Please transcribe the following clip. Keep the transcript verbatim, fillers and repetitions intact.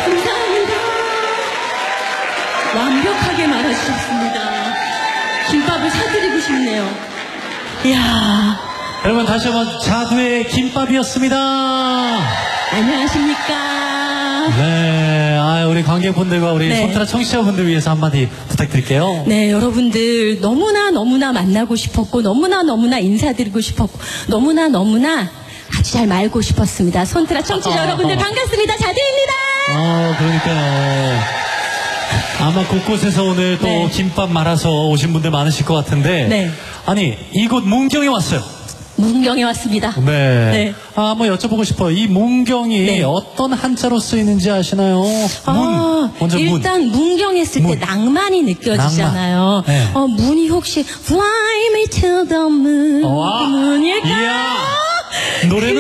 감사합니다. 완벽하게 말하셨습니다. 김밥을 사드리고 싶네요. 이야. 여러분 다시 한번 자두의 김밥이었습니다. 안녕하십니까. 네, 아, 우리 관객분들과 우리 네. 손트라 청취자분들 위해서 한마디 부탁드릴게요. 네, 여러분들 너무나 너무나 만나고 싶었고 너무나 너무나 인사드리고 싶었고 너무나 너무나 아주 잘 말고 싶었습니다. 손트라 청취자 어, 여러분들 어. 반갑습니다. 자두입니다. 아, 그러니까요. 아마 곳곳에서 오늘 또 네. 김밥 말아서 오신 분들 많으실 것 같은데. 네. 아니, 이곳 문경에 왔어요. 문경에 왔습니다. 네. 네. 아, 한번 여쭤보고 싶어요. 이 문경이 네. 어떤 한자로 쓰이는지 아시나요? 아, 문. 먼저 문. 일단 문경 했을 문. 때 낭만이 느껴지잖아요. 낭만. 네. 어, 문이 혹시 Fly me to the moon. 어, 아, 문일까요? 이야. 노래는